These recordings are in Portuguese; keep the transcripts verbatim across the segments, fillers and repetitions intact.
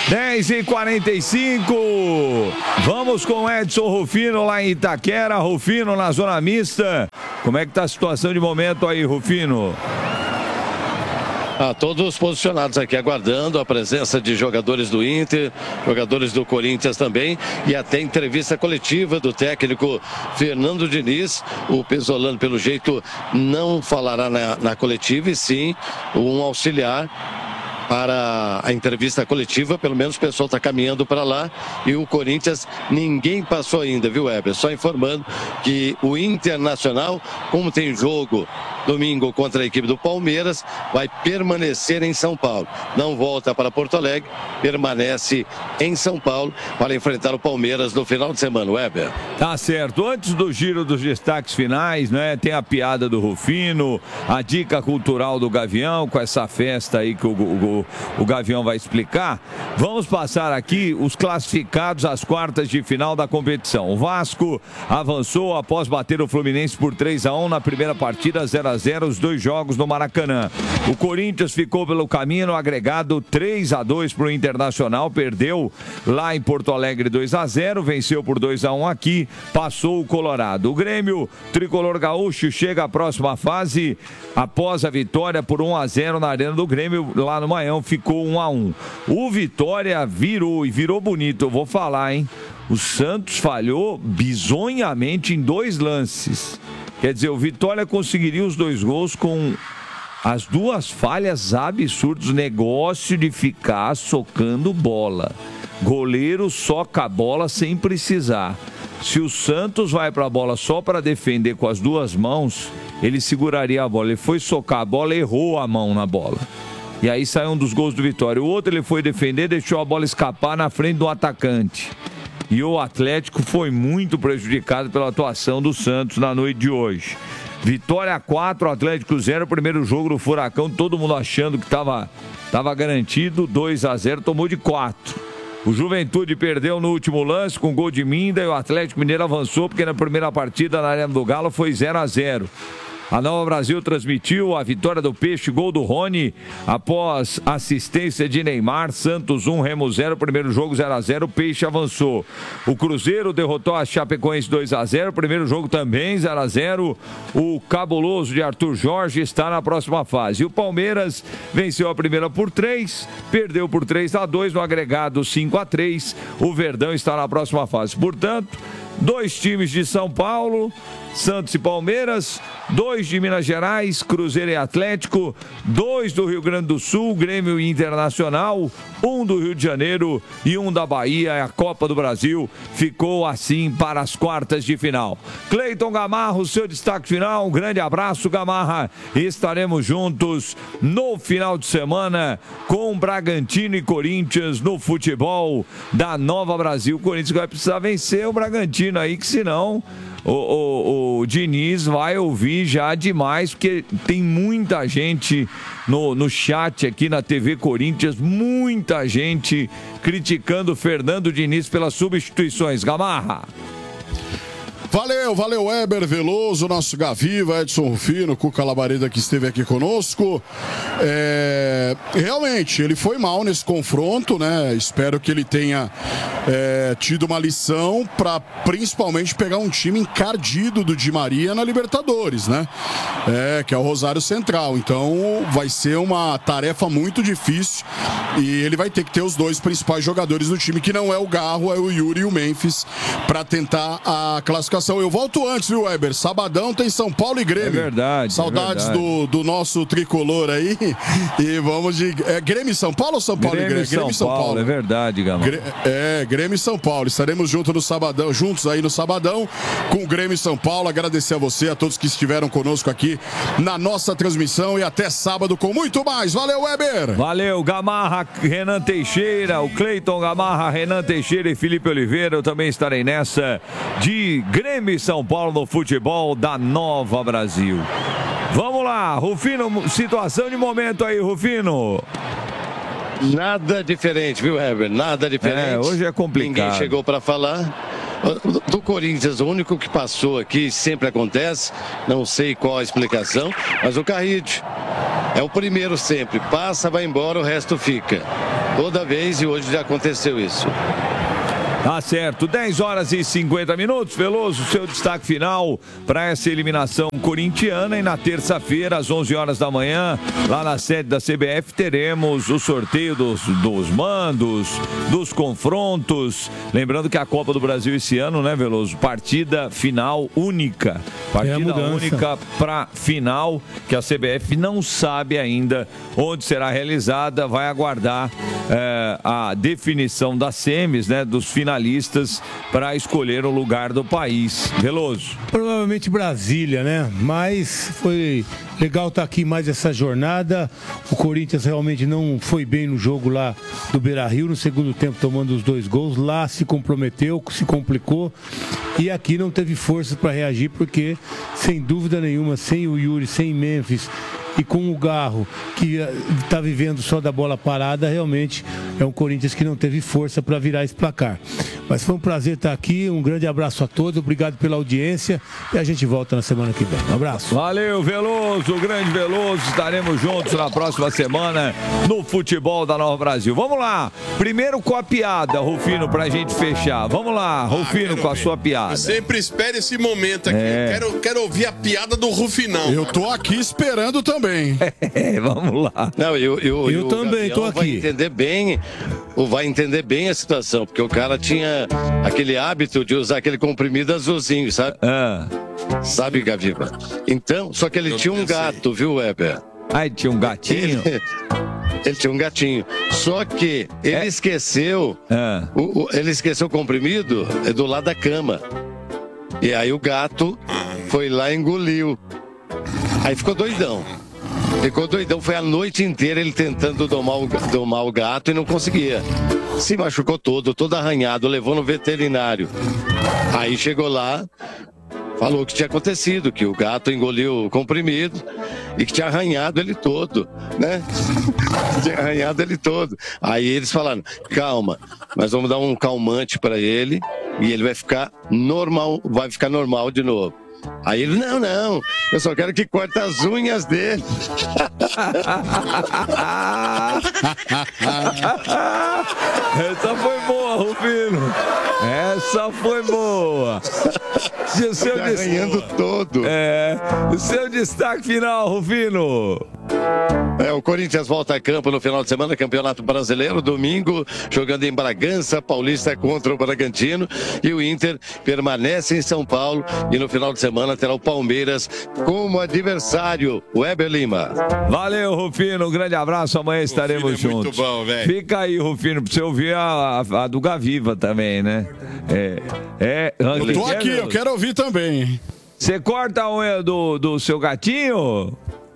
dez e quarenta e cinco. Vamos com Edson Rufino lá em Itaquera. Rufino na zona mista. Como é que tá a situação de momento aí, Rufino? Ah, todos posicionados aqui, aguardando a presença de jogadores do Inter, jogadores do Corinthians também, e até entrevista coletiva do técnico Fernando Diniz. O Pesolano, pelo jeito, não falará na, na coletiva, e sim um auxiliar para a entrevista coletiva. Pelo menos o pessoal está caminhando para lá, e o Corinthians ninguém passou ainda, viu, Weber? Só informando que o Internacional, como tem jogo domingo contra a equipe do Palmeiras, vai permanecer em São Paulo. Não volta para Porto Alegre, permanece em São Paulo para enfrentar o Palmeiras no final de semana, Weber. Tá certo. Antes do giro dos destaques finais, né? Tem a piada do Rufino, a dica cultural do Gavião, com essa festa aí que o, o, o Gavião vai explicar. Vamos passar aqui os classificados às quartas de final da competição. O Vasco avançou após bater o Fluminense por três a um na primeira partida, zero a zero, os dois jogos no Maracanã. O Corinthians ficou pelo caminho no agregado três a dois para o Internacional, perdeu lá em Porto Alegre dois a zero, venceu por dois a um aqui, passou o Colorado. O Grêmio Tricolor Gaúcho chega à próxima fase após a vitória por um a zero na Arena do Grêmio, lá no Maião, ficou um a um. O Vitória virou, e virou bonito, eu vou falar, hein? O Santos falhou bizonhamente em dois lances. Quer dizer, o Vitória conseguiria os dois gols com as duas falhas absurdas. Negócio de ficar socando bola. Goleiro soca a bola sem precisar. Se o Santos vai para a bola só para defender com as duas mãos, ele seguraria a bola. Ele foi socar a bola, errou a mão na bola. E aí saiu um dos gols do Vitória. O outro ele foi defender, deixou a bola escapar na frente do atacante. E o Atlético foi muito prejudicado pela atuação do Santos na noite de hoje. Vitória quatro, Atlético zero, primeiro jogo do Furacão, todo mundo achando que estava tava garantido, dois a zero, tomou de quatro. O Juventude perdeu no último lance com gol de Minda, e o Atlético Mineiro avançou porque na primeira partida na Arena do Galo foi zero a zero. A Nova Brasil transmitiu a vitória do Peixe, gol do Rony, após assistência de Neymar. Santos um, Remo zero, primeiro jogo zero a zero, Peixe avançou. O Cruzeiro derrotou a Chapecoense dois a zero, primeiro jogo também zero a zero. O cabuloso de Arthur Jorge está na próxima fase. E o Palmeiras venceu a primeira por três, perdeu por três a dois no agregado cinco a três. O Verdão está na próxima fase. Portanto, dois times de São Paulo, Santos e Palmeiras, dois de Minas Gerais, Cruzeiro e Atlético, dois do Rio Grande do Sul, Grêmio e Internacional, um do Rio de Janeiro e um da Bahia. A Copa do Brasil ficou assim para as quartas de final. Cleiton Gamarra, seu destaque final. Um grande abraço, Gamarra. Estaremos juntos no final de semana com Bragantino e Corinthians no futebol da Nova Brasil. O Corinthians vai precisar vencer o Bragantino aí, que senão O, o, o Diniz vai ouvir já demais, porque tem muita gente no, no chat aqui na T V Corinthians, muita gente criticando o Fernando Diniz pelas substituições. Gamarra. Valeu, valeu, Weber Veloso, nosso Gaviva, Edson Rufino, Cuca Labareda, que esteve aqui conosco. É, realmente, ele foi mal nesse confronto, né? Espero que ele tenha é, tido uma lição para principalmente pegar um time encardido do Di Maria na Libertadores, né? É, que é o Rosário Central. Então, vai ser uma tarefa muito difícil e ele vai ter que ter os dois principais jogadores do time, que não é o Garro, é o Yuri e o Memphis, para tentar a classificação. Eu volto antes, viu, Weber? Sabadão tem São Paulo e Grêmio. É verdade. Saudades é verdade. Do, do nosso tricolor aí. E vamos de. É Grêmio e São Paulo ou São Paulo Grêmio e Grêmio? Grêmio e São Paulo, Paulo. É verdade, Gama. Grê... É, Grêmio e São Paulo. Estaremos juntos no Sabadão, juntos aí no Sabadão com o Grêmio e São Paulo. Agradecer a você, a todos que estiveram conosco aqui na nossa transmissão, e até sábado com muito mais. Valeu, Weber! Valeu, Gamarra, Renan Teixeira, o Cleiton Gamarra, Renan Teixeira e Felipe Oliveira. Eu também estarei nessa de Grêmio e São Paulo no futebol da Nova Brasil. Vamos lá, Rufino, situação de momento aí, Rufino. Nada diferente, viu, Heber? Nada diferente. É, hoje é complicado. Ninguém chegou para falar. Do Corinthians, o único que passou aqui, sempre acontece, não sei qual a explicação, mas o Carride é o primeiro sempre. Passa, vai embora, o resto fica. toda vez, e hoje já aconteceu isso. Tá certo, dez horas e cinquenta minutos. Veloso, seu destaque final para essa eliminação corintiana. E na terça-feira, às onze horas da manhã, lá na sede da C B F, teremos o sorteio dos, dos mandos, dos confrontos. Lembrando que a Copa do Brasil esse ano, né, Veloso? Partida final única. Partida é única para final, que a C B F não sabe ainda onde será realizada. Vai aguardar é, a definição das semis, né, dos finalistas para escolher o lugar do país. Veloso. Provavelmente Brasília, né? Mas foi legal estar aqui mais essa jornada. O Corinthians realmente não foi bem no jogo lá do Beira-Rio, no segundo tempo tomando os dois gols. Lá se comprometeu, se complicou. E aqui não teve força para reagir, porque, sem dúvida nenhuma, sem o Yuri, sem Memphis e com o Garro, que está vivendo só da bola parada, realmente é um Corinthians que não teve força para virar esse placar. Mas foi um prazer estar aqui, um grande abraço a todos, obrigado pela audiência e a gente volta na semana que vem. Um abraço. Valeu, Veloso, grande Veloso, estaremos juntos na próxima semana no Futebol da Nova Brasil. Vamos lá, primeiro com a piada, Rufino, pra gente fechar. Vamos lá, Rufino, ah, com a ver. sua piada. Eu sempre espero esse momento aqui, é. quero, quero ouvir a piada do Rufinão. Eu tô aqui esperando também. É, vamos lá. Não, eu, eu, eu, eu também tô aqui. Vai entender bem, vai entender bem a situação, porque o cara tinha aquele hábito de usar aquele comprimido azulzinho, sabe? Ah. Sabe, Gaviva? Então, só que ele eu tinha um gato, viu, Weber? Ah, ele tinha um gatinho? Ele, ele tinha um gatinho. Só que ele é. esqueceu, ah. o, o, ele esqueceu o comprimido do lado da cama. E aí o gato foi lá e engoliu. Aí ficou doidão. Ficou doidão, foi a noite inteira ele tentando domar o, domar o gato e não conseguia. Se machucou todo, todo arranhado, levou no veterinário. Aí chegou lá, falou o que tinha acontecido, que o gato engoliu o comprimido e que tinha arranhado ele todo, né? Tinha arranhado ele todo. Aí eles falaram, calma, nós vamos dar um calmante para ele e ele vai ficar normal, vai ficar normal de novo. Aí ele, não, não, eu só quero que corte as unhas dele. Essa foi boa, Rufino. Essa foi boa. E o seu tá ganhando todo. É, o seu destaque final, Rufino. É, o Corinthians volta a campo no final de semana, Campeonato Brasileiro, domingo, jogando em Bragança, Paulista contra o Bragantino, e o Inter permanece em São Paulo, e no final de semana terá o Palmeiras como adversário, Weber Lima. Valeu, Rufino, um grande abraço, amanhã estaremos Rufino é juntos. Muito bom, velho. Fica aí, Rufino, pra você ouvir a, a, a do Gaviva também, né? É, é, eu tô aqui, eu quero ouvir também. Você corta a unha do, do seu gatinho?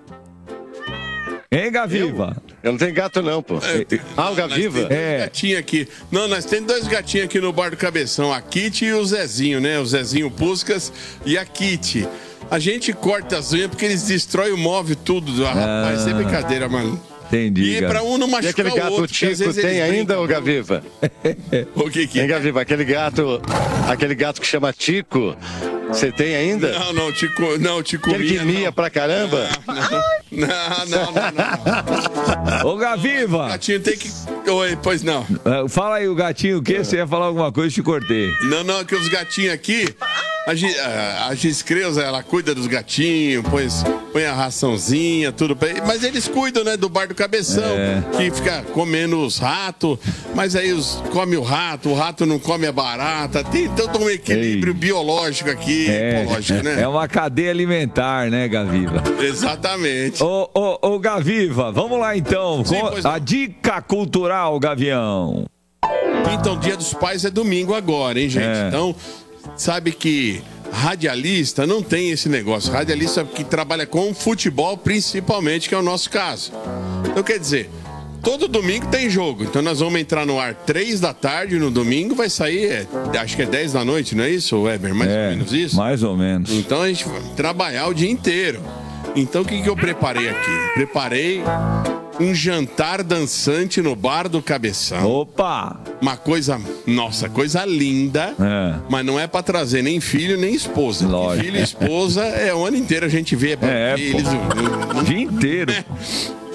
Hein, Gaviva? Eu, eu não tenho gato não, pô. É, tem, ah, o Gaviva? Nós é. gatinhos aqui. Não, nós temos dois gatinhos aqui no bar do Cabeção. A Kitty e o Zezinho, né? O Zezinho Puscas e a Kitty. A gente corta as unhas porque eles destroem o móvel tudo. Ah, rapaz, sem brincadeira, mano. Entendi. E pra um não machucar e aquele gato o outro, Tico tem ainda, ô Gaviva? O que que é? Hein, Gaviva? Aquele gato, aquele gato que chama Tico, você tem ainda? Não, não, Tico, não, Tico Aquele que mia pra caramba? Não, não, não, não, não. Ô, Gaviva! O gatinho tem que... Oi, pois não. Fala aí, o gatinho, o quê? Você ia falar alguma coisa, eu te cortei. Não, não, que os gatinhos aqui... A, a Giz Creuza, ela cuida dos gatinhos, põe, põe a raçãozinha, tudo. Mas eles cuidam, né, do bar do Cabeção, é. que fica comendo os ratos, mas aí os, come o rato, o rato não come a barata. Tem todo um equilíbrio Ei. biológico aqui, é. ecológico, né? É uma cadeia alimentar, né, Gaviva? Exatamente. Ô, ô, ô Gaviva, vamos lá então. Sim, com a dica cultural, Gavião. Então, Dia dos Pais é domingo agora, hein, gente? É. Então... Sabe que radialista não tem esse negócio. Radialista que trabalha com futebol, principalmente, que é o nosso caso. Então, quer dizer, todo domingo tem jogo. Então, nós vamos entrar no ar três da tarde no domingo. Vai sair, é, acho que é dez da noite, não é isso, Weber? Mais é, ou menos isso? Mais ou menos. Então, a gente vai trabalhar o dia inteiro. Então, o que, que eu preparei aqui? Preparei... um jantar dançante no bar do Cabeção. Opa! Uma coisa, nossa, coisa linda, é. mas não é pra trazer nem filho nem esposa. Lógico. Filho e esposa é o ano inteiro a gente vê. É, eles, o, o, o dia inteiro.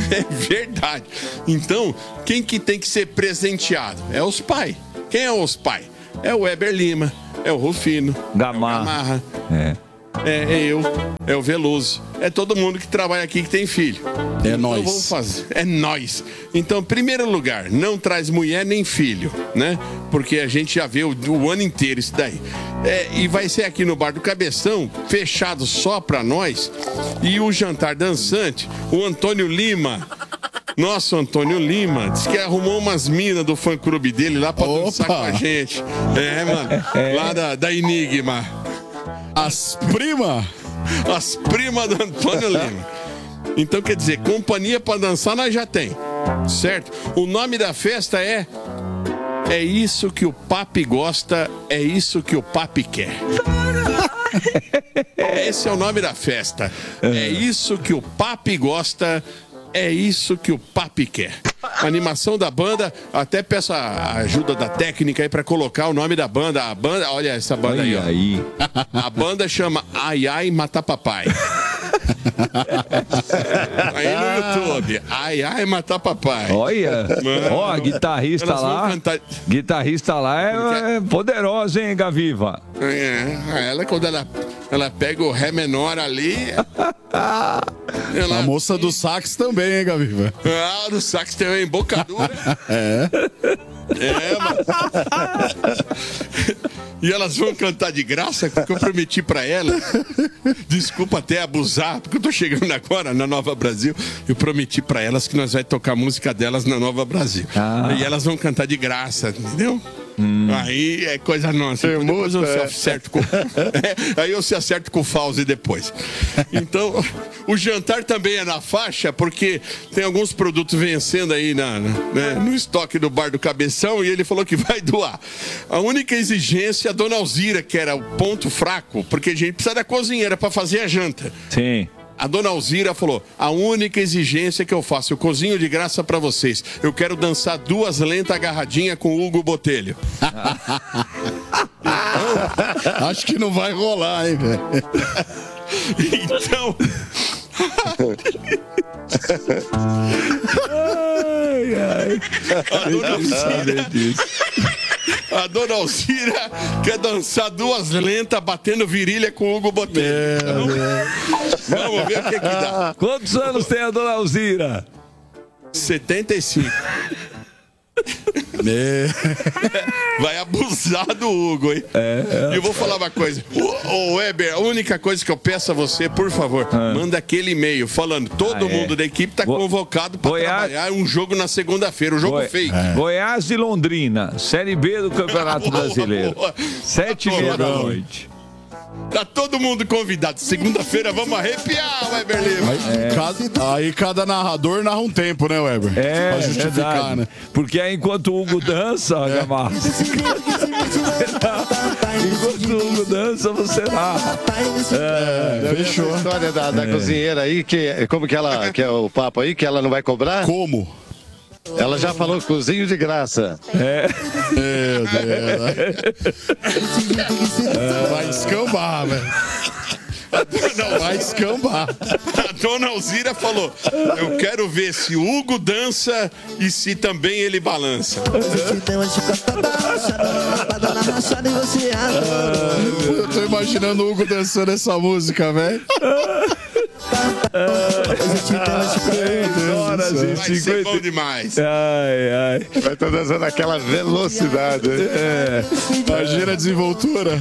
É verdade. Então, quem que tem que ser presenteado? É os pais. Quem é os pais? É o Weber Lima, é o Rufino, Gamarra. É o Gamarra. É. É, é eu, é o Veloso. É todo mundo que trabalha aqui que tem filho. É então, nós. Vamos fazer. É nós. Então, primeiro lugar, não traz mulher nem filho, né? Porque a gente já vê o, o ano inteiro isso daí. É, e vai ser aqui no Bar do Cabeção, fechado só pra nós. E o jantar dançante, o Antônio Lima. Nosso Antônio Lima disse que arrumou umas minas do fã-clube dele lá pra Opa. dançar com a gente. É, mano. Lá da, da Enigma. As primas. As primas do Antônio Lima. Então, quer dizer, companhia pra dançar nós já tem, certo? O nome da festa é É isso que o papi gosta, é isso que o papi quer. Esse é o nome da festa. É isso que o papi gosta, é isso que o papi quer. A animação da banda, até peço a ajuda da técnica aí pra colocar o nome da banda. A banda, olha essa banda aí, ó. aí. A banda chama Ai Ai Mata Papai. Aí no YouTube, Ai Ai Mata Papai. Olha, ó, a guitarrista Elas vão lá, cantar- guitarrista lá é, é poderosa, hein, Gaviva? É, ela quando ela, ela pega o Ré menor ali. Ela, A moça do sax também, hein, Gaviva? Ah, do sax tem uma embocadura. É. É, mano. E elas vão cantar de graça, porque eu prometi pra elas. Desculpa até abusar, porque eu tô chegando agora na Nova Brasil. Eu prometi pra elas que nós vai tocar música delas na Nova Brasil. Ah. E elas vão cantar de graça, entendeu? Hum. Aí é coisa nossa. Depois eu se acerto com... é, aí eu se acerto com o Fauzi depois. Então, o jantar também é na faixa, porque tem alguns produtos vencendo aí na, na, né, no estoque do Bar do Cabeção, e ele falou que vai doar. A única exigência é a dona Alzira, que era o ponto fraco, porque a gente precisa da cozinheira para fazer a janta. Sim. A dona Alzira falou, a única exigência que eu faço, eu cozinho de graça pra vocês. Eu quero dançar duas lentas agarradinhas com o Hugo Botelho. Então, acho que não vai rolar, hein, velho? Então... Ai, ai. A dona Alzira... A dona Alzira quer dançar duas lentas batendo virilha com o Hugo Botelho. É, então, vamos ver o que que dá. Quantos anos tem a dona Alzira? setenta e cinco. É. Vai abusar do Hugo, hein? É, E eu vou falar uma coisa. Ô, ô, Weber, a única coisa que eu peço a você, por favor, manda aquele e-mail falando todo Ah, é. mundo da equipe tá Go- convocado pra Goiás- trabalhar um jogo na segunda-feira, um jogo Goi- fake. Goiás e Londrina, Série B do Campeonato Boa, Brasileiro. boa. Sete e meia da Jogão. noite. Tá todo mundo convidado. Segunda-feira vamos arrepiar, Weber Lima. Aí, cada, aí cada narrador narra um tempo, né, Weber? É, Pra justificar, verdade. né? Porque aí enquanto o Hugo dança, Gamarra. Enquanto o Hugo dança, você narra. É, fechou. A história da, da cozinheira aí, que, como que ela, que é o papo aí, que ela não vai cobrar? Como? Ela já falou cozinho de graça. Meu Deus. É, vai descambar, velho. Não, vai descambar. A dona Alzira falou, eu quero ver se o Hugo dança e se também ele balança. Eu tô imaginando o Hugo dançando essa música, velho. Horas e Vai ser cinquenta. bom demais. Ai, ai. Vai estar dançando aquela velocidade. hein? É. Imagina a desenvoltura.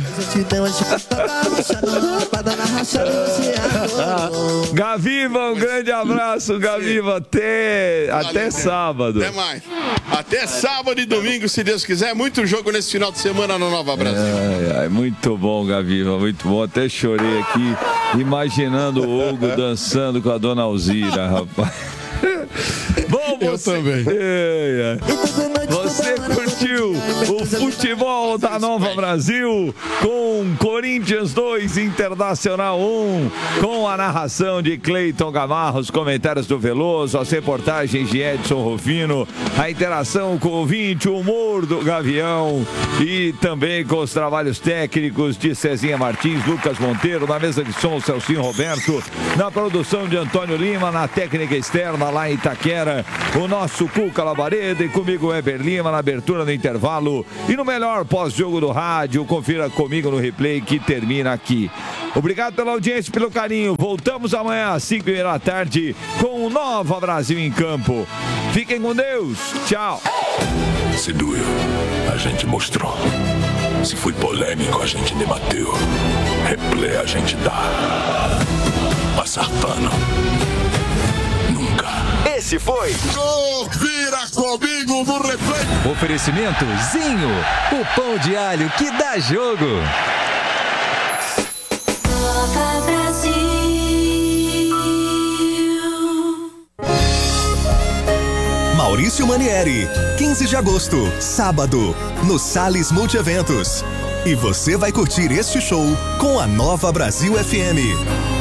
Gaviva, um grande abraço, Gaviva. Até, até Valeu, sábado. Até mais. Até sábado e domingo, se Deus quiser. Muito jogo nesse final de semana no Nova Brasil. Ai, ai, muito bom, Gaviva, muito bom. Até chorei aqui, imaginando o Hugo dançando com a dona Alzira, rapaz. Bom, Eu você... também. Ai, ai. Você curtiu o futebol? Futebol da Nova Brasil, com Corinthians dois, Internacional um, com a narração de Cleiton Gamarra, os comentários do Veloso, as reportagens de Edson Rufino, a interação com o ouvinte, o humor do Gavião e também com os trabalhos técnicos de Cezinha Martins, Lucas Monteiro, na mesa de som, Celcinho Roberto, na produção de Antônio Lima, na técnica externa lá em Itaquera, o nosso Cuca Labareda e comigo Weber Lima na abertura do intervalo e no melhor pós-jogo do rádio, confira comigo no replay que termina aqui. Obrigado pela audiência, pelo carinho. Voltamos amanhã às cinco e meia da tarde com o Nova Brasil em Campo. Fiquem com Deus. Tchau. Se doeu, a gente mostrou. Se foi polêmico, a gente debateu. Replay a gente dá. Passar pano. Nunca. Esse foi Confira comigo no replay. Oferecimento Zinho, o pão de alho que dá jogo. Nova Brasil. Maurício Manieri, quinze de agosto, sábado, no Salles Multieventos. E você vai curtir este show com a Nova Brasil F M.